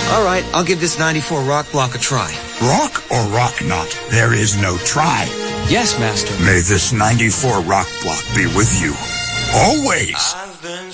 All right, I'll give this 94 rock block a try. Rock or rock not, there is no try. Yes, Master. May this 94 rock block be with you. Always. I've been